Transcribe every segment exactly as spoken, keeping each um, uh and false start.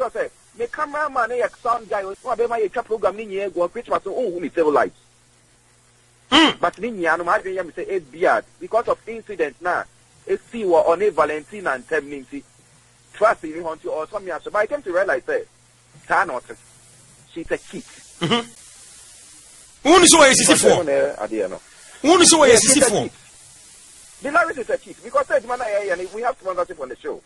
you say me cameraman e sound guy o be my program ni nye go Christmas so who me tell lights. Mm. But ni nya no ma adwen me say eight beard because of incident na e see wa on a Valentine and Temninti. Trust me hunt you or something else. But I came to realize that Thanos, she's a cheat. Mhm. Who is why is it for? Who is why is it for? The Larry is a cheat because that man and we have to gossip on the show.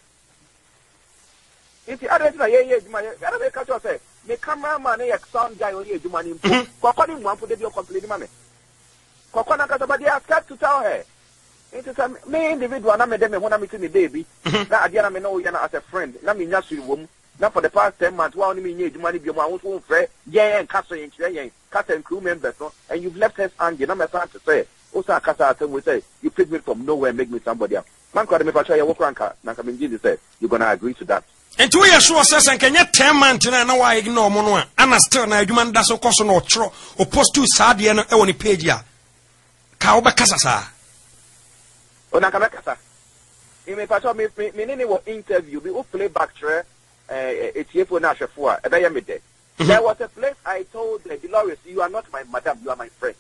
If the other thing I hear you, my other catch us say, the cameraman a sound guy on here, do money. According one for the complete money. Kokona kasabadi ask to tell her. It is a me individual na me dem when I meet me baby. Na adia na me know you as a friend. Na me nya suri wom. Na for the past ten months wa only me nya eduma ni bi mo awon so frɛ yen yen kasa yen kire yen kasa and crew members no and you've left us angry. Na me start to say also kasa atem we say you pick me from nowhere and make me somebody else. Man kwade me pacha ya wo kranka na ka me ngi say you going to agree to that. And two years sure says and can you ten months na na wa ignore mo no ana still na eduma nda so koso no tro o post to sad ye no e woni page ya. Ka wo be kasa sa. Ona kamekasa. Ime pacho me me nini wo interview bi wo play back tre eh etiefo na hwefo a ebe ye me de. There was a place I told the Dolores, you are not my madam, you are my friend.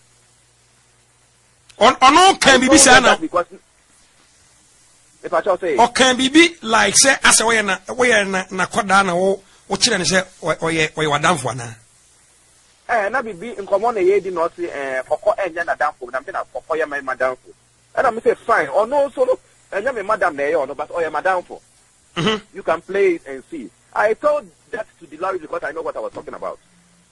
On on can be say na because me pacho say o can be like say as we na we na na koda na wo wo kire ne say oye oye wadamfo na. Eh na bibi nkomo na ye di no say eh kokko enya na damfo na me na kokko ye my madamfo. And I'm say fine or no solo and you madam there or no but or your madam for. Mm-hmm. You can play it and see. I told that to the Larry because I know what I was talking about.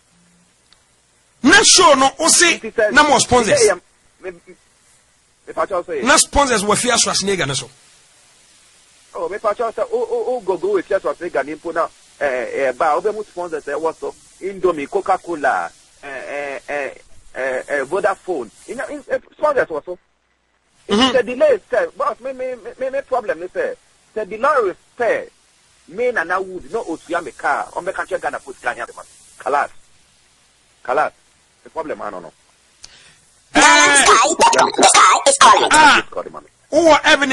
Na show no o say na more sponsors. If I just say na sponsors we fear Schwarzenegger na so. Oh, me pa say oh oh oh go go with Schwarzenegger ni po na eh eh ba obe mu sponsors eh what so Indomie, Coca-Cola, eh eh eh eh Vodafone. You know sponsors what so. Mm-hmm. The delay say boss me me me me problem is say the delay say me na na wood no otua me car on me catch Ghana put Ghana the man kalas kalas the problem I don't know Sky, sky is calling. Ah, oh,